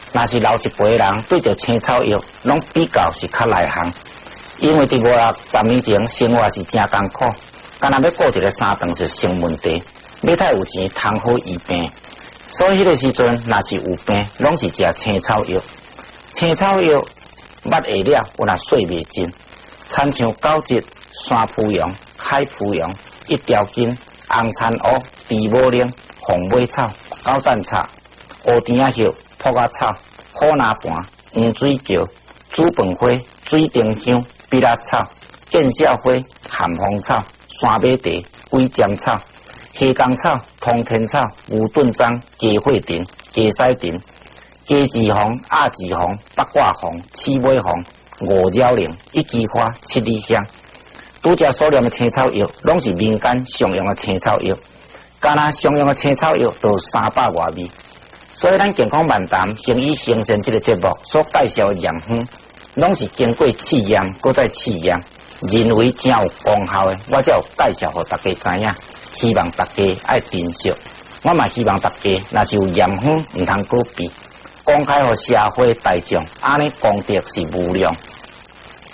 若是老一辈人对着青草药，拢比较是较内行，因为伫50-60年前生活是真艰苦，干那要过一个3顿是成问题，要太有钱通好医病，所以迄个时阵若是有病，拢是食青草药。青草药捌下了，有若水袂尽，参像九节、山蒲杨、海蒲杨、一条筋、红蚕乌、猪母奶、红尾草、狗蛋草、乌甜仔叶、朴仔草、虎拿盘、黄水桥、煮饭花、水丁香、碧拉草、见笑花、咸丰草、山马茶、龟尖草、黑钢草、通天草、牛顿樟、鸡血藤、鸡屎藤、鸡子红、鸭子红、八卦红、刺尾红、五鸟铃、一枝花、七里香。拄则所念的青草药，拢是民间常用的青草药。干那常用的青草药都300外味。所以咱健康漫谈行医生鲜这个节目所介绍的药方，拢是经过试验，搁再试验，认为真有功效的，我才有介绍给大家知影。希望大家爱珍惜。我嘛希望大家若是有验方，唔通搁避，公开给社会大众，安尼功德是无量。